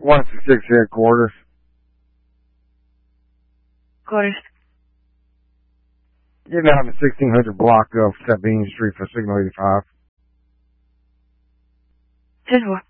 166 headquarters. Quarters. Getting out in the 1600 block of Sabine Street for Signal 85. 10-4.